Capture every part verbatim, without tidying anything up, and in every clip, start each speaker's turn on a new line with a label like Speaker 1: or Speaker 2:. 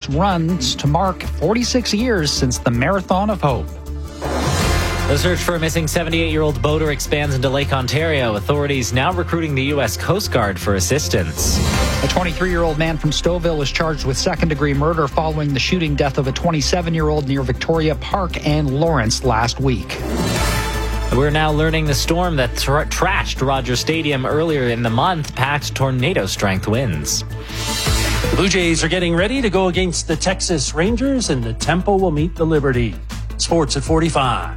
Speaker 1: runs to mark forty-six years since the Marathon of Hope.
Speaker 2: The search for a missing seventy-eight-year-old boater expands into Lake Ontario. Authorities now recruiting the U S Coast Guard for assistance.
Speaker 1: A twenty-three-year-old man from Stouffville is charged with second-degree murder following the shooting death of a twenty-seven-year-old near Victoria Park and Lawrence last week.
Speaker 2: We're now learning the storm that tra- trashed Rogers Stadium earlier in the month packed tornado-strength winds.
Speaker 3: The Blue Jays are getting ready to go against the Texas Rangers, and the Tempo will meet the Liberty. Sports at forty-five.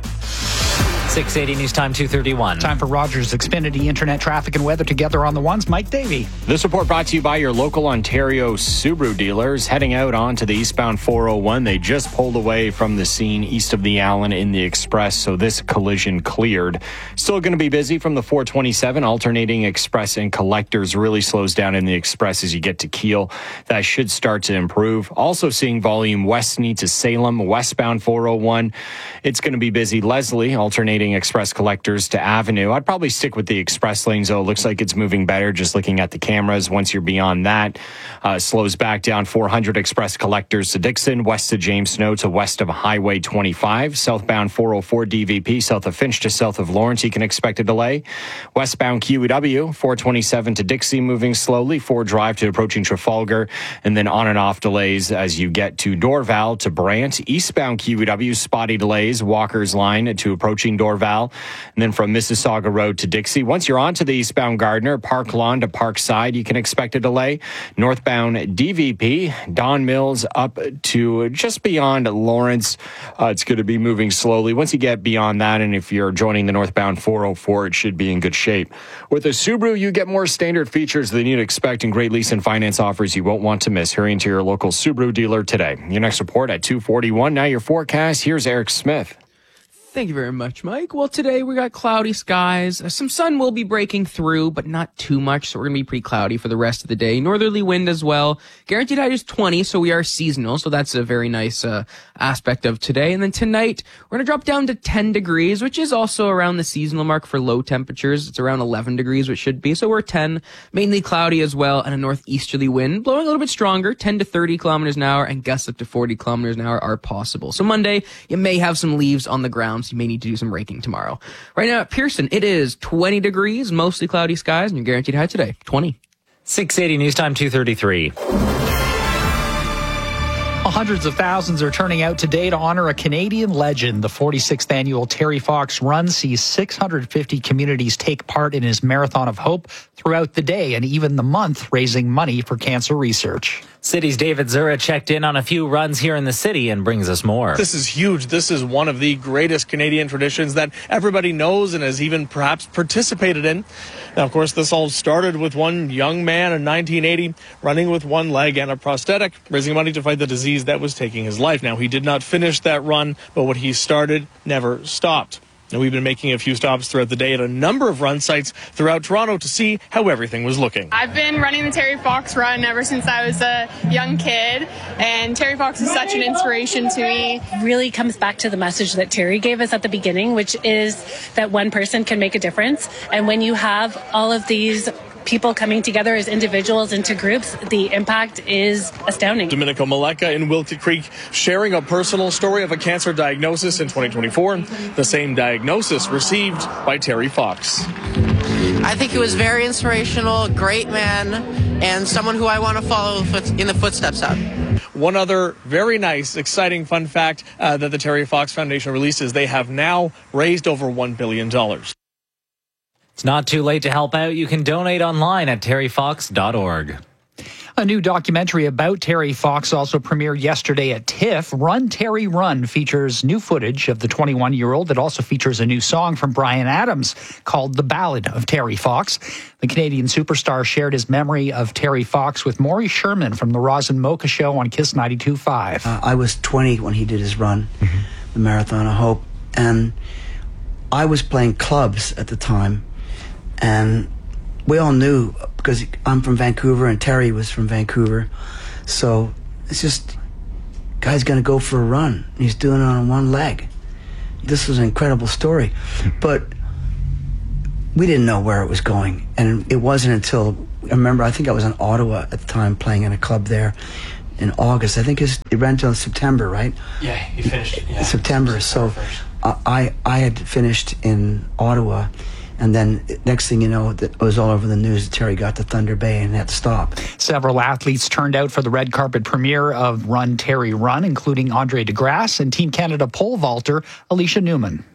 Speaker 2: six eighty News Time two thirty-one.
Speaker 1: Time for Rogers Xfinity internet traffic and weather together on the ones. Mike Davey.
Speaker 4: This report brought to you by your local Ontario Subaru dealers. Heading out onto the eastbound four oh one, they just pulled away from the scene east of the Allen in the Express, so this collision cleared. Still going to be busy from the four twenty-seven. Alternating Express and Collectors really slows down in the Express as you get to Kiel. That should start to improve. Also seeing volume Westney to Salem, westbound four oh one. It's going to be busy. Leslie, alternating Express Collectors to Avenue. I'd probably stick with the express lanes, though. It looks like it's moving better just looking at the cameras. Once you're beyond that, uh, slows back down four hundred Express Collectors to Dixon, west of James Snow to west of Highway twenty-five, southbound four oh four D V P, south of Finch to south of Lawrence, you can expect a delay. Westbound Q E W, four twenty-seven to Dixie, moving slowly, Ford Drive to approaching Trafalgar, and then on and off delays as you get to Dorval to Brant. Eastbound Q E W, spotty delays, Walker's Line to approaching Dorval. And then from Mississauga Road to Dixie. Once you're onto the eastbound Gardner, Park Lawn to Parkside, you can expect a delay. Northbound D V P, Don Mills up to just beyond Lawrence. Uh, it's going to be moving slowly. Once you get beyond that, and if you're joining the northbound four oh four, it should be in good shape. With a Subaru, you get more standard features than you'd expect and great lease and finance offers you won't want to miss. Hurry into your local Subaru dealer today. Your next report at two forty-one. Now your forecast. Here's Eric Smith.
Speaker 5: Thank you very much, Mike. Well, today we got cloudy skies. Uh, some sun will be breaking through, but not too much, so we're going to be pretty cloudy for the rest of the day. Northerly wind as well. Guaranteed high is twenty, so we are seasonal, so that's a very nice uh, aspect of today. And then tonight, we're going to drop down to ten degrees, which is also around the seasonal mark for low temperatures. It's around eleven degrees, which should be. So we're ten, mainly cloudy as well, and a northeasterly wind blowing a little bit stronger, ten to thirty kilometers an hour, and gusts up to forty kilometers an hour are possible. So Monday, you may have some leaves on the ground. You may need to do some raking tomorrow. Right now at Pearson, it is twenty degrees, mostly cloudy skies, and your guaranteed high today, twenty.
Speaker 2: six eighty News Time two thirty-three.
Speaker 1: Hundreds of thousands are turning out today to honor a Canadian legend. The forty-sixth annual Terry Fox Run sees six hundred fifty communities take part in his Marathon of Hope throughout the day and even the month, raising money for cancer research.
Speaker 2: City's David Zura checked in on a few runs here in the city and brings us more.
Speaker 6: This is huge. This is one of the greatest Canadian traditions that everybody knows and has even perhaps participated in. Now, of course, this all started with one young man in nineteen eighty running with one leg and a prosthetic, raising money to fight the disease that was taking his life. Now, he did not finish that run, but what he started never stopped. Now, we've been making a few stops throughout the day at a number of run sites throughout Toronto to see how everything was looking.
Speaker 7: I've been running the Terry Fox Run ever since I was a young kid, and Terry Fox is such an inspiration to me.
Speaker 8: Really comes back to the message that Terry gave us at the beginning, which is that one person can make a difference. And when you have all of these people coming together as individuals into groups, the impact is astounding.
Speaker 6: Domenico Maleka in Wilkett Creek sharing a personal story of a cancer diagnosis in twenty twenty-four, the same diagnosis received by Terry Fox.
Speaker 9: I think he was very inspirational, great man, and someone who I want to follow in the footsteps of.
Speaker 6: One other very nice, exciting fun fact uh, that the Terry Fox Foundation released is they have now raised over one billion dollars.
Speaker 2: It's not too late to help out. You can donate online at terry fox dot org.
Speaker 1: A new documentary about Terry Fox also premiered yesterday at TIFF. Run, Terry, Run features new footage of the twenty-one-year-old. It also features a new song from Bryan Adams called The Ballad of Terry Fox. The Canadian superstar shared his memory of Terry Fox with Maury Sherman from the Roz and Mocha Show on Kiss ninety-two point five.
Speaker 10: Uh, I was twenty when he did his run, mm-hmm. the Marathon of Hope, and I was playing clubs at the time. And we all knew, because I'm from Vancouver and Terry was from Vancouver, so it's just, guy's going to go for a run. He's doing it on one leg. This was an incredible story. But we didn't know where it was going. And it wasn't until, I remember, I think I was in Ottawa at the time playing in a club there, in August. I think his, it ran until September, right?
Speaker 3: Yeah, he finished it. Yeah.
Speaker 10: September. So uh, I I had finished in Ottawa, and then next thing you know, it was all over the news that Terry got to Thunder Bay and had to stop.
Speaker 1: Several athletes turned out for the red carpet premiere of Run, Terry, Run, including Andre DeGrasse and Team Canada pole vaulter Alicia Newman.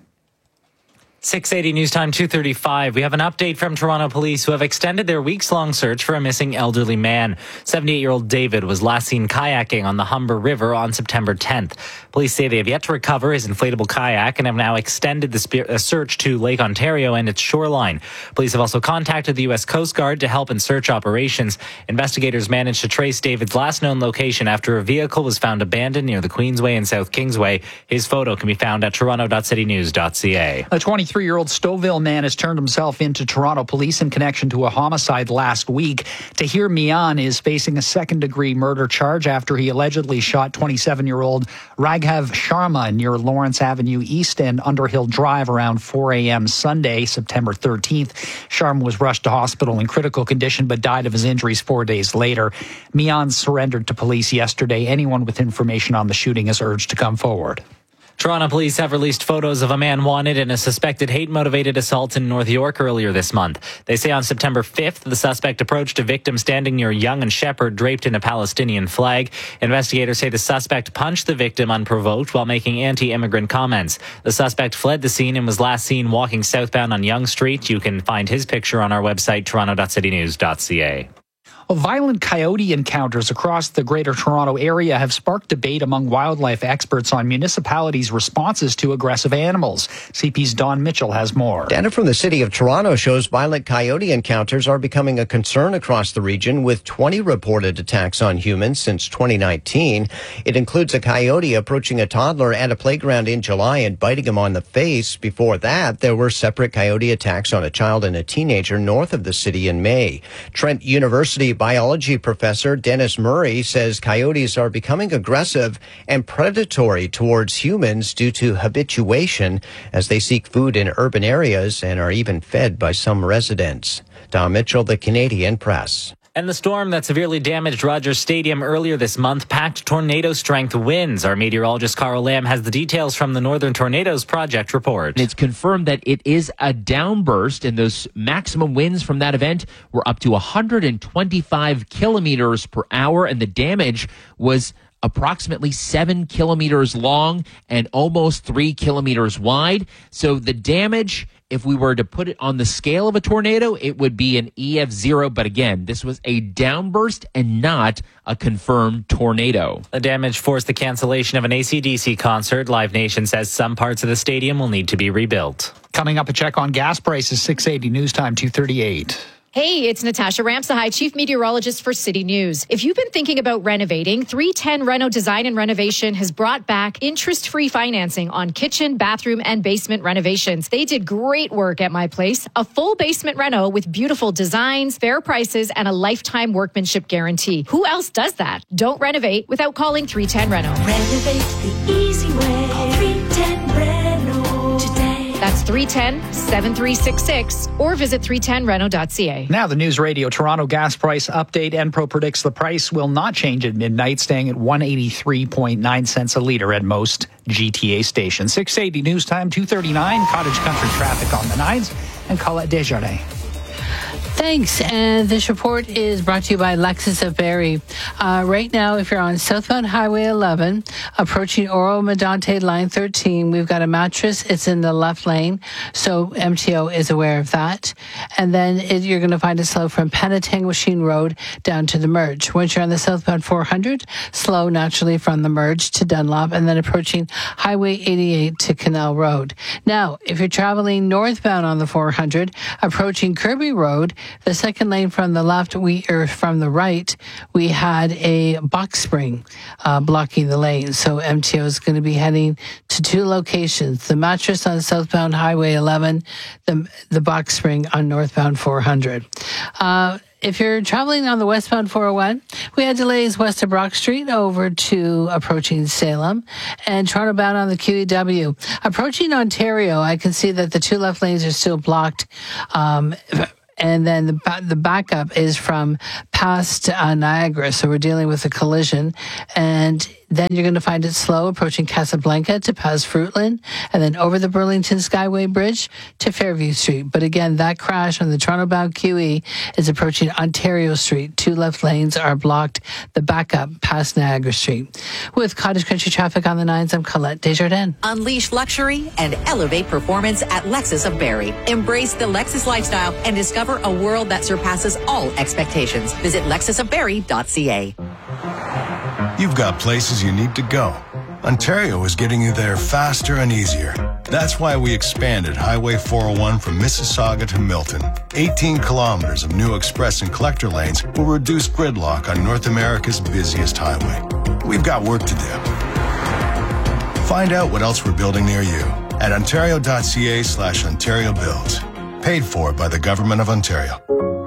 Speaker 2: six eighty News Time two thirty-five. We have an update from Toronto police who have extended their weeks-long search for a missing elderly man. seventy-eight-year-old David was last seen kayaking on the Humber River on September tenth. Police say they have yet to recover his inflatable kayak and have now extended the spe- uh, search to Lake Ontario and its shoreline. Police have also contacted the U S Coast Guard to help in search operations. Investigators managed to trace David's last known location after a vehicle was found abandoned near the Queensway and South Kingsway. His photo can be found at toronto dot city news dot c a.
Speaker 1: A twenty-three-year-old Stouffville man has turned himself into Toronto police in connection to a homicide last week. Tahir Mian is facing a second-degree murder charge after he allegedly shot twenty-seven-year-old Raghav Sharma near Lawrence Avenue East and Underhill Drive around four a.m. Sunday, September thirteenth. Sharma was rushed to hospital in critical condition but died of his injuries four days later. Mian surrendered to police yesterday. Anyone with information on the shooting is urged to come forward.
Speaker 2: Toronto police have released photos of a man wanted in a suspected hate-motivated assault in North York earlier this month. They say on September fifth, the suspect approached a victim standing near Young and Shepherd draped in a Palestinian flag. Investigators say the suspect punched the victim unprovoked while making anti-immigrant comments. The suspect fled the scene and was last seen walking southbound on Yonge Street. You can find his picture on our website, toronto dot city news dot c a.
Speaker 1: Well, violent coyote encounters across the Greater Toronto area have sparked debate among wildlife experts on municipalities' responses to aggressive animals. C P's Don Mitchell has more.
Speaker 11: Data from the City of Toronto shows violent coyote encounters are becoming a concern across the region, with twenty reported attacks on humans since twenty nineteen. It includes a coyote approaching a toddler at a playground in July and biting him on the face. Before that, there were separate coyote attacks on a child and a teenager north of the city in May. Trent University biology professor Dennis Murray says coyotes are becoming aggressive and predatory towards humans due to habituation as they seek food in urban areas and are even fed by some residents. Don Mitchell, The Canadian Press.
Speaker 2: And the storm that severely damaged Rogers Stadium earlier this month packed tornado-strength winds. Our meteorologist Carl Lamb has the details from the Northern Tornadoes Project report.
Speaker 12: It's confirmed that it is a downburst, and those maximum winds from that event were up to one hundred twenty-five kilometers per hour, and the damage was approximately seven kilometers long and almost three kilometers wide. So the damage, if we were to put it on the scale of a tornado, it would be an E F zero. But again, this was a downburst and not a confirmed tornado.
Speaker 2: The damage forced the cancellation of an A C D C concert. Live Nation says some parts of the stadium will need to be rebuilt.
Speaker 1: Coming up, a check on gas prices, six eighty News Time two thirty-eight.
Speaker 13: Hey, it's Natasha Ramsahai, Chief Meteorologist for City News. If you've been thinking about renovating, three ten Reno Design and Renovation has brought back interest-free financing on kitchen, bathroom, and basement renovations. They did great work at my place. A full basement reno with beautiful designs, fair prices, and a lifetime workmanship guarantee. Who else does that? Don't renovate without calling three ten Reno.
Speaker 14: Renovate the easy way. Call three ten Reno today.
Speaker 13: That's three one zero, seven three six six or visit three ten reno dot c a.
Speaker 1: Now the News Radio Toronto gas price update. Enpro predicts the price will not change at midnight, staying at one hundred eighty-three point nine cents a litre at most G T A stations. six eighty News Time two thirty-nine. Cottage Country traffic on the nines and Colette Desjardins.
Speaker 15: Thanks. And this report is brought to you by Lexus of Barrie. Uh, right now, if you're on southbound Highway eleven, approaching Oro Medante Line thirteen, we've got a mattress. It's in the left lane, so M T O is aware of that. And then it, you're going to find it slow from Penetanguishene Road down to the merge. Once you're on the southbound four hundred, slow naturally from the merge to Dunlop, and then approaching Highway eighty-eight to Canal Road. Now, if you're traveling northbound on the four hundred, approaching Kirby Road, the second lane from the left, we or from the right, we had a box spring uh, blocking the lane. So M T O is going to be heading to two locations: the mattress on southbound Highway eleven, the the box spring on northbound four hundred. Uh, If you're traveling on the westbound four oh one, we had delays west of Brock Street over to approaching Salem, and Toronto bound on the Q E W. Approaching Ontario, I can see that the two left lanes are still blocked. Um, And then the the backup is from past uh, Niagara. So we're dealing with a collision, and then you're going to find it slow approaching Casablanca to past Fruitland, and then over the Burlington Skyway Bridge to Fairview Street. But again, that crash on the Toronto-bound Q E is approaching Ontario Street. Two left lanes are blocked. The backup past Niagara Street. With Cottage Country traffic on the nines, I'm Colette Desjardins.
Speaker 16: Unleash luxury and elevate performance at Lexus of Barrie. Embrace the Lexus lifestyle and discover a world that surpasses all expectations. Visit lexus of barrie dot c a.
Speaker 17: You've got places you need to go. Ontario is getting you there faster and easier. That's why we expanded Highway four oh one from Mississauga to Milton. eighteen kilometers of new express and collector lanes will reduce gridlock on North America's busiest highway. We've got work to do. Find out what else we're building near you at ontario.ca slash Ontario Builds. Paid for by the Government of Ontario.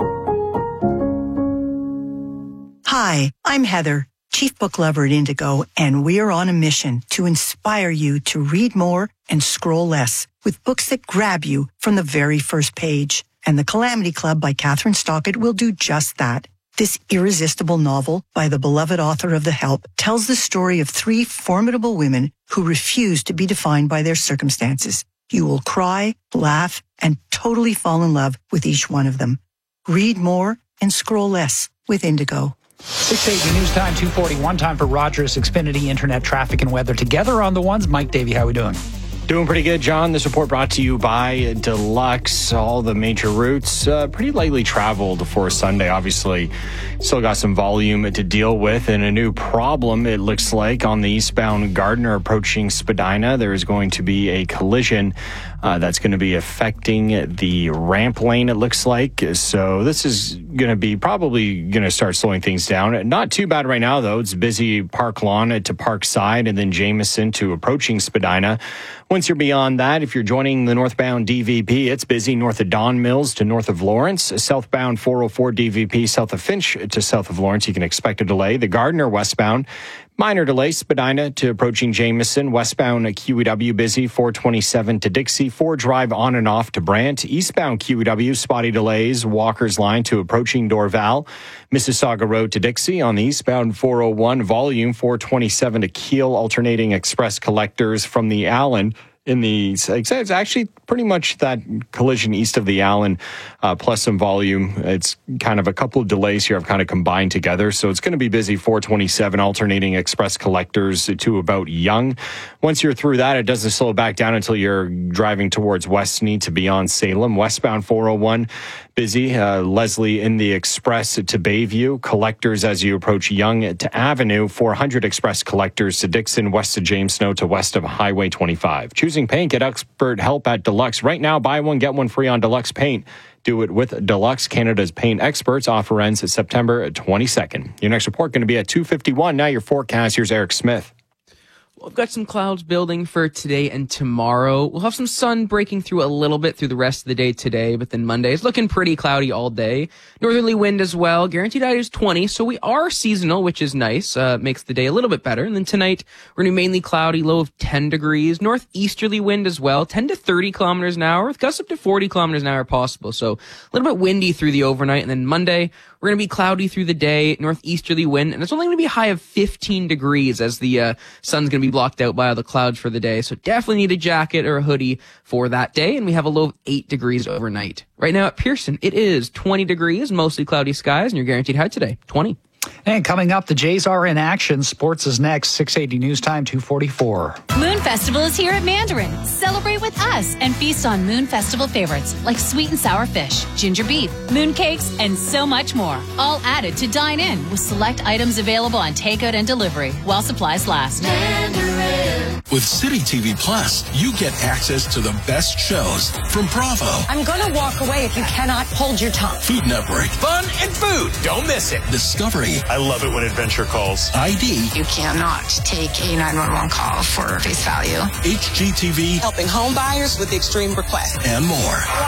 Speaker 18: Hi, I'm Heather, Chief Book Lover at Indigo, and we are on a mission to inspire you to read more and scroll less with books that grab you from the very first page. And The Calamity Club by Catherine Stockett will do just that. This irresistible novel by the beloved author of The Help tells the story of three formidable women who refuse to be defined by their circumstances. You will cry, laugh, and totally fall in love with each one of them. Read more and scroll less with Indigo.
Speaker 1: six eighty News Time, two forty-one. Time for Rogers Xfinity Internet traffic and weather together on the ones. Mike Davey, how are we doing?
Speaker 4: Doing pretty good, John. This report brought to you by Deluxe. All the major routes uh, pretty lightly traveled for Sunday, obviously. Still got some volume to deal with, and a new problem, it looks like, on the eastbound Gardiner approaching Spadina. There is going to be a collision uh, that's going to be affecting the ramp lane, it looks like. So this is going to be probably going to start slowing things down. Not too bad right now, though. It's busy Park Lawn to Parkside, and then Jameson to approaching Spadina. Once you're beyond that, if you're joining the northbound D V P, it's busy north of Don Mills to north of Lawrence. Southbound four oh four D V P south of Finch to south of Lawrence, you can expect a delay. The Gardiner westbound, minor delay, Spadina to approaching Jameson. Westbound Q E W busy, four twenty-seven to Dixie. four drive on and off to Brant. Eastbound Q E W, spotty delays, Walker's Line to approaching Dorval. Mississauga Road to Dixie on the eastbound four oh one. Volume four twenty-seven to Kiel, alternating express collectors from the Allen. In the, it's actually pretty much that collision east of the Allen, uh, plus some volume. It's kind of a couple of delays here have kind of combined together. So it's going to be busy four twenty-seven, alternating express collectors to about Yonge. Once you're through that, it doesn't slow back down until you're driving towards Westney to beyond Salem. Westbound four oh one, busy. Uh, Leslie in the express to Bayview. Collectors as you approach Yonge to Avenue. four hundred express collectors to Dixon, west of James Snow to west of Highway twenty-five. Choosing paint, get expert help at Deluxe. Right now, buy one, get one free on Deluxe Paint. Do it with Deluxe, Canada's paint experts. Offer ends September twenty-second. Your next report going to be at two fifty-one. Now your forecast. Here's Eric Smith.
Speaker 5: Well, I've got some clouds building for today and tomorrow. We'll have some sun breaking through a little bit through the rest of the day today, but then Monday is looking pretty cloudy all day. Northerly wind as well. Guaranteed high is twenty, so we are seasonal, which is nice. Uh, makes the day a little bit better. And then tonight, we're going to be mainly cloudy, low of ten degrees. Northeasterly wind as well, ten to thirty kilometers an hour, with gusts up to forty kilometers an hour possible. So a little bit windy through the overnight. And then Monday, we're going to be cloudy through the day, northeasterly wind, and it's only going to be a high of fifteen degrees as the uh, sun's going to be blocked out by all the clouds for the day. So definitely need a jacket or a hoodie for that day, and we have a low of eight degrees overnight. Right now at Pearson, it is twenty degrees, mostly cloudy skies, and your guaranteed high today, twenty.
Speaker 1: And coming up, the Jays are in action. Sports is next. six eighty News Time, two forty-four.
Speaker 19: Moon Festival is here at Mandarin. Celebrate with us and feast on Moon Festival favorites like sweet and sour fish, ginger beef, moon cakes, and so much more. All added to dine in with select items available on takeout and delivery while supplies last.
Speaker 20: Mandarin. With City T V Plus, you get access to the best shows from Bravo.
Speaker 21: I'm gonna walk away if you cannot hold your tongue.
Speaker 20: Food Network.
Speaker 22: Fun and food. Don't miss it.
Speaker 20: Discovery.
Speaker 22: I love it when adventure calls.
Speaker 20: I D.
Speaker 23: You cannot take a nine one one call for face value.
Speaker 20: H G T V.
Speaker 24: Helping home buyers with extreme requests.
Speaker 20: And more.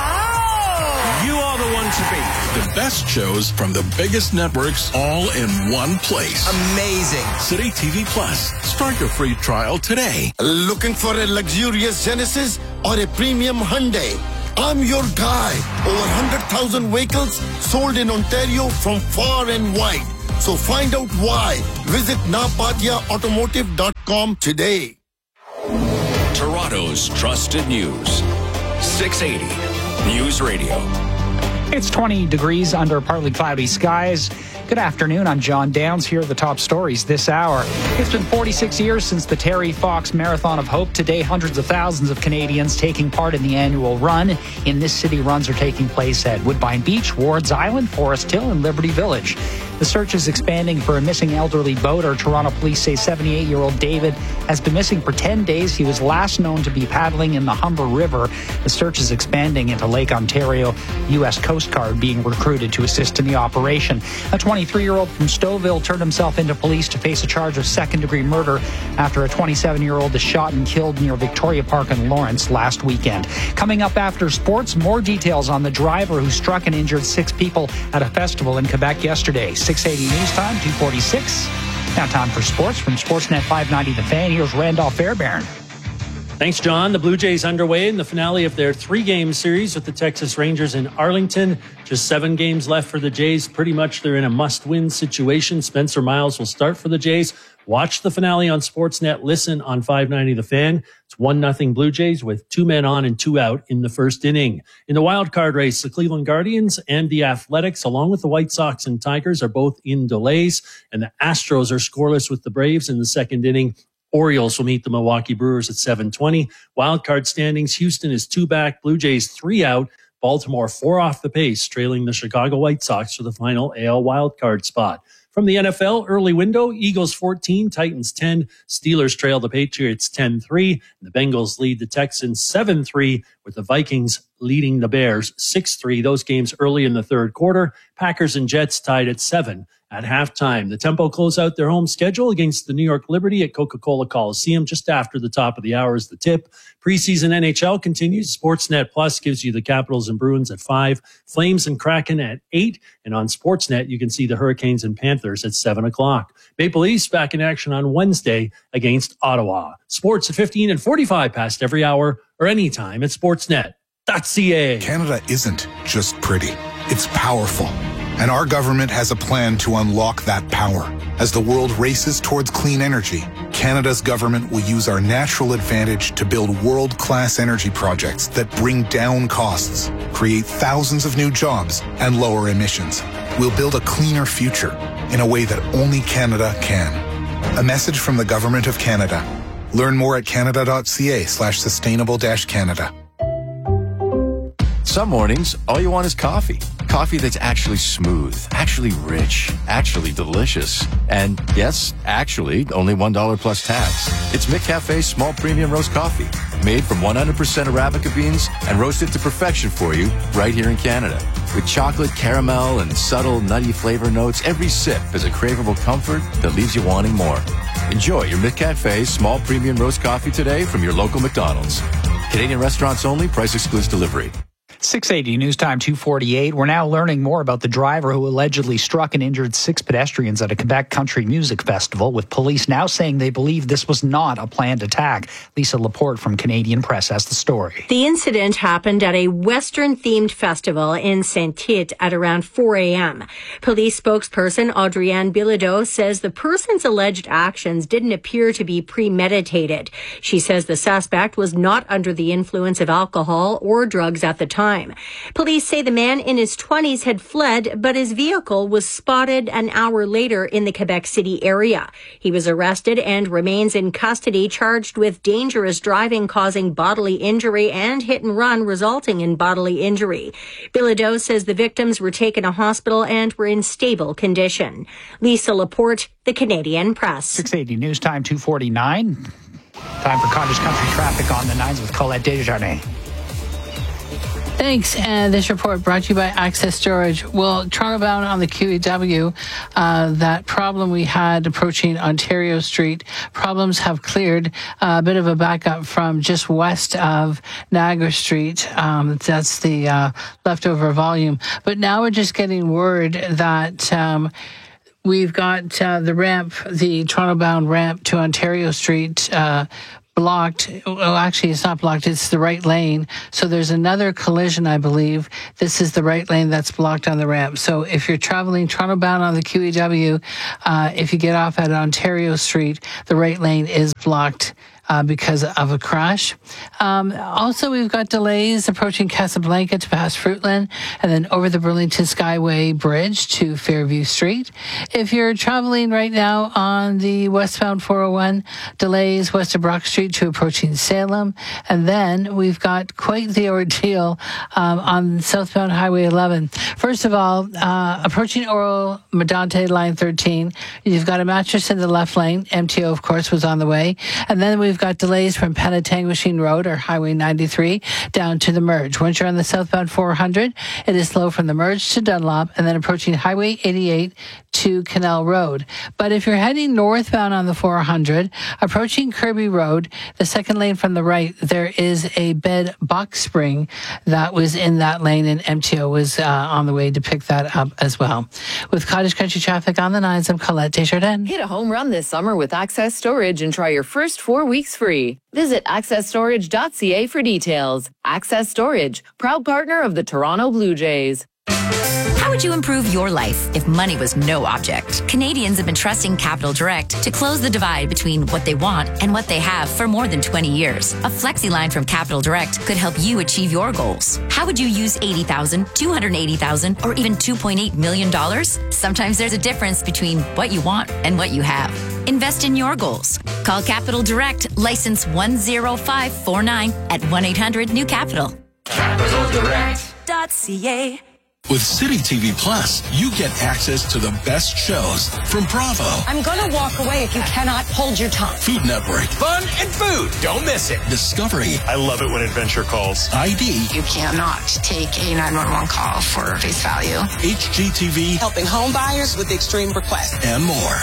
Speaker 22: Wow! You are the one to beat.
Speaker 20: The best shows from the biggest networks all in one place.
Speaker 22: Amazing.
Speaker 20: City T V Plus. Start your free trial today.
Speaker 25: Looking for a luxurious Genesis or a premium Hyundai?
Speaker 6: I'm your guy. Over one hundred thousand vehicles sold in Ontario from far and wide. So find out why. Visit napatia automotive dot com today.
Speaker 20: Toronto's trusted news. six eighty News Radio.
Speaker 1: It's twenty degrees under partly cloudy skies. Good afternoon. I'm John Downs. Here are the top stories this hour. It's been forty-six years since the Terry Fox Marathon of Hope. Today, hundreds of thousands of Canadians taking part in the annual run. In this city, runs are taking place at Woodbine Beach, Wards Island, Forest Hill, and Liberty Village. The search is expanding for a missing elderly boater. Toronto police say seventy-eight-year-old David has been missing for ten days. He was last known to be paddling in the Humber River. The search is expanding into Lake Ontario. U S Coast Guard being recruited to assist in the operation. A twenty-three-year-old from Stouffville turned himself into police to face a charge of second-degree murder after a twenty-seven-year-old is shot and killed near Victoria Park in Lawrence last weekend. Coming up after sports, more details on the driver who struck and injured six people at a festival in Quebec yesterday. six eighty News Time, two forty-six. Now time for sports from Sportsnet five ninety The Fan. Here's Randolph Fairbairn.
Speaker 3: Thanks, John. The Blue Jays underway in the finale of their three-game series with the Texas Rangers in Arlington. Just seven games left for the Jays. Pretty much they're in a must-win situation. Spencer Miles will start for the Jays. Watch the finale on Sportsnet. Listen on five ninety The Fan. It's one nothing Blue Jays with two men on and two out in the first inning. In the wild card race, the Cleveland Guardians and the Athletics, along with the White Sox and Tigers, are both in delays. And the Astros are scoreless with the Braves in the second inning. Orioles will meet the Milwaukee Brewers at seven twenty. Wild card standings, Houston is two back, Blue Jays three out, Baltimore four off the pace, trailing the Chicago White Sox for the final A L wild card spot. From the N F L, early window, Eagles fourteen, Titans ten, Steelers trail the Patriots ten three, the Bengals lead the Texans seven three, with the Vikings leading the Bears six three. Those games early in the third quarter. Packers and Jets tied at seven. At halftime, the Tempo close out their home schedule against the New York Liberty at Coca-Cola Coliseum just after the top of the hour is the tip. Preseason N H L continues. Sportsnet Plus gives you the Capitals and Bruins at five, Flames and Kraken at eight, and on Sportsnet you can see the Hurricanes and Panthers at seven o'clock. Maple Leafs back in action on Wednesday against Ottawa. Sports at fifteen and forty-five past every hour or anytime at sportsnet dot c a.
Speaker 7: Canada isn't just pretty, it's powerful. And our government has a plan to unlock that power. As the world races towards clean energy, Canada's government will use our natural advantage to build world-class energy projects that bring down costs, create thousands of new jobs, and lower emissions. We'll build a cleaner future in a way that only Canada can. A message from the Government of Canada. Learn more at canada dot c a slash sustainable dash Canada.
Speaker 8: Some mornings, all you want is coffee. Coffee that's actually smooth, actually rich, actually delicious. And yes, actually, only one dollar plus tax. It's McCafe's small premium roast coffee, made from one hundred percent Arabica beans and roasted to perfection for you right here in Canada. With chocolate, caramel, and subtle nutty flavor notes, every sip is a craveable comfort that leaves you wanting more. Enjoy your McCafe small premium roast coffee today from your local McDonald's. Canadian restaurants only, price excludes delivery.
Speaker 1: six eighty News Time, two forty-eight. We're now learning more about the driver who allegedly struck and injured six pedestrians at a Quebec country music festival, with police now saying they believe this was not a planned attack. Lisa Laporte from Canadian Press has the story.
Speaker 9: The incident happened at a Western-themed festival in Saint-Tite at around four a.m. Police spokesperson Audrienne Bilodeau says the person's alleged actions didn't appear to be premeditated. She says the suspect was not under the influence of alcohol or drugs at the time. Police say the man in his twenties had fled, but his vehicle was spotted an hour later in the Quebec City area. He was arrested and remains in custody, charged with dangerous driving causing bodily injury and hit and run resulting in bodily injury. Bilodeau says the victims were taken to hospital and were in stable condition. Lisa Laporte, the Canadian Press.
Speaker 1: six eighty News Time, two forty-nine. Time for Cottage Country traffic on the nines with Colette Desjardins.
Speaker 15: Thanks. And this report brought to you by Access Storage. Well, Toronto bound on the Q E W, uh, that problem we had approaching Ontario Street, problems have cleared. Uh, a bit of a backup from just west of Niagara Street. Um, that's the uh, leftover volume. But now we're just getting word that um, we've got uh, the ramp, the Toronto bound ramp to Ontario Street, uh, blocked. Well, actually, it's not blocked. It's the right lane. So there's another collision, I believe. This is the right lane that's blocked on the ramp. So if you're traveling Toronto bound on the Q E W, uh, if you get off at Ontario Street, the right lane is blocked Uh, because of a crash. Um, also, we've got delays approaching Casablanca to pass Fruitland and then over the Burlington Skyway Bridge to Fairview Street. If you're traveling right now on the westbound four oh one, delays west of Brock Street to approaching Salem. And then we've got quite the ordeal um, on southbound Highway eleven. First of all, uh, approaching Oro Medante Line thirteen, you've got a mattress in the left lane. M T O, of course, was on the way. And then we've got delays from Penetanguishene Road or Highway ninety-three down to the merge. Once you're on the southbound four hundred, it is slow from the merge to Dunlop and then approaching Highway eighty-eight to Canal Road. But if you're heading northbound on the four hundred, approaching Kirby Road, the second lane from the right, there is a bed box spring that was in that lane, and M T O was uh, on the way to pick that up as well. With Cottage Country traffic on the nines, I'm Colette Desjardins.
Speaker 2: Hit a home run this summer with Access Storage and try your first four weeks free. Visit access storage dot c a for details. Access Storage, proud partner of the Toronto Blue Jays.
Speaker 10: How would you improve your life if money was no object? Canadians have been trusting Capital Direct to close the divide between what they want and what they have for more than twenty years. A flexi line from Capital Direct could help you achieve your goals. How would you use eighty thousand dollars, two hundred eighty thousand dollars, or even two point eight million dollars? Sometimes there's a difference between what you want and what you have. Invest in your goals. Call Capital Direct, license one zero five four nine at one eight hundred new capital.
Speaker 14: capital direct dot c a.
Speaker 20: With City T V Plus, you get access to the best shows from Bravo,
Speaker 21: I'm gonna walk away if you cannot hold your tongue.
Speaker 20: Food Network,
Speaker 22: Fun and food. Don't miss it.
Speaker 20: Discovery,
Speaker 22: I love it when adventure calls.
Speaker 20: I D,
Speaker 23: You cannot take a nine one one call for face value.
Speaker 20: H G T V,
Speaker 24: Helping home buyers with extreme requests.
Speaker 20: and more.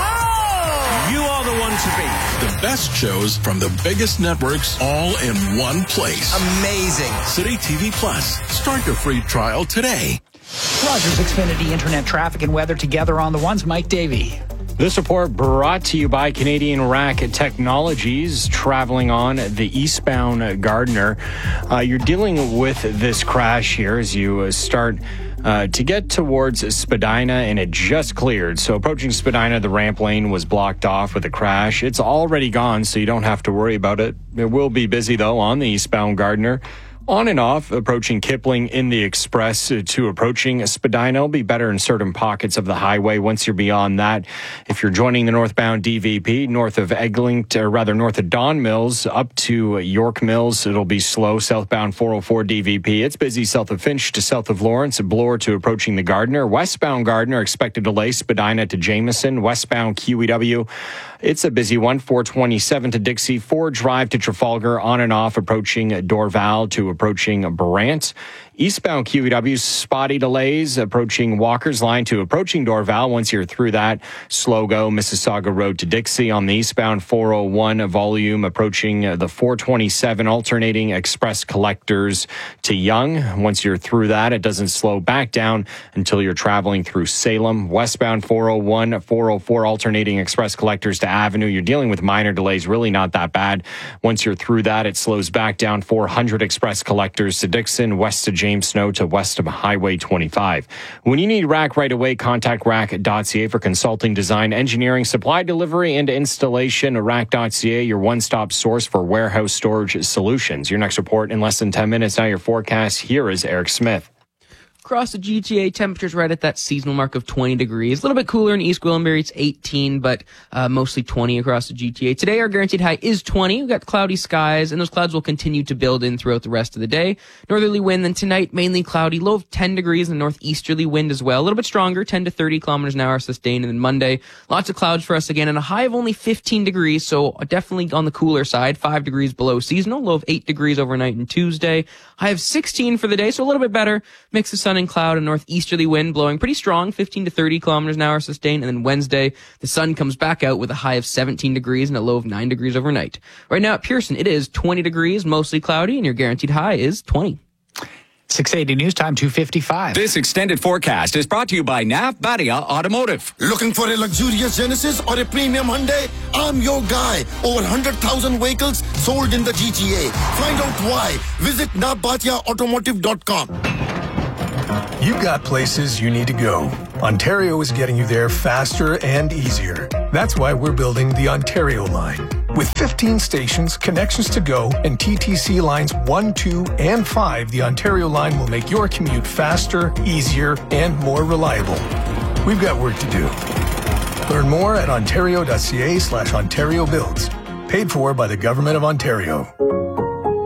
Speaker 22: You are the one to beat.
Speaker 20: The best shows from the biggest networks all in one place.
Speaker 22: Amazing.
Speaker 20: City T V Plus. Start your free trial today.
Speaker 1: Rogers Xfinity Internet traffic and weather together on the ones. Mike Davey.
Speaker 4: This report brought to you by Canadian Rack Technologies, traveling on the eastbound Gardiner. Uh, you're dealing with this crash here as you uh, start uh, to get towards Spadina, and it just cleared. So approaching Spadina, the ramp lane was blocked off with a crash. It's already gone, so you don't have to worry about it. It will be busy, though, on the eastbound Gardiner. On and off, approaching Kipling in the Express to approaching Spadina. It'll be better in certain pockets of the highway. Once you're beyond that, if you're joining the northbound D V P, north of Eglinton, or rather north of Don Mills, up to York Mills, it'll be slow. Southbound four oh four D V P, it's busy south of Finch to south of Lawrence, Bloor to approaching the Gardiner. Westbound Gardiner, expected delay, Spadina to Jameson. Westbound Q E W, it's a busy one. four twenty-seven to Dixie, Ford Drive to Trafalgar, on and off, approaching Dorval to approaching Brant. Eastbound Q E W, spotty delays, approaching Walker's Line to approaching Dorval. Once you're through that, slow go, Mississauga Road to Dixie. On the eastbound four oh one, volume approaching the four twenty-seven, alternating Express Collectors to Yonge. Once you're through that, it doesn't slow back down until you're traveling through Salem. Westbound four oh one, four oh four, alternating Express Collectors to Avenue. You're dealing with minor delays, really not that bad. Once you're through that, it slows back down. four hundred Express Collectors to Dixon, west to James Snow to west of Highway twenty-five. When you need Rack right away, contact rack dot c a for consulting, design, engineering, supply, delivery, and installation. rack dot c a, your one-stop source for warehouse storage solutions. Your next report in less than ten minutes. Now your forecast. Here is Eric Smith.
Speaker 5: Across the G T A, temperatures right at that seasonal mark of twenty degrees. A little bit cooler in East Gwillimbury. It's eighteen, but uh, mostly twenty across the G T A. Today, our guaranteed high is twenty. We've got cloudy skies, and those clouds will continue to build in throughout the rest of the day. Northerly wind, then tonight, mainly cloudy. Low of ten degrees, and northeasterly wind as well. A little bit stronger, ten to thirty kilometers an hour sustained. And then Monday, lots of clouds for us again, and a high of only fifteen degrees, so definitely on the cooler side. five degrees below seasonal. Low of eight degrees overnight and Tuesday. High of sixteen for the day, so a little bit better. Mix of sun and cloud, and northeasterly wind blowing pretty strong, fifteen to thirty kilometers an hour sustained. And then Wednesday, the sun comes back out with a high of seventeen degrees and a low of nine degrees overnight. Right now at Pearson, it is twenty degrees, mostly cloudy, and your guaranteed high is twenty.
Speaker 1: six eighty News Time, two fifty-five.
Speaker 11: This extended forecast is brought to you by Nav Badia Automotive.
Speaker 6: Looking for a luxurious Genesis or a premium Hyundai? I'm your guy. Over one hundred thousand vehicles sold in the G T A. Find out why. Visit nav badia automotive dot com.
Speaker 12: You've got places you need to go. Ontario is getting you there faster and easier. That's why we're building the Ontario line. With fifteen stations, connections to go, and T T C lines one, two, and five, the Ontario line will make your commute faster, easier, and more reliable. We've got work to do. Learn more at ontario.ca slash Ontario Builds. Paid for by the Government of Ontario.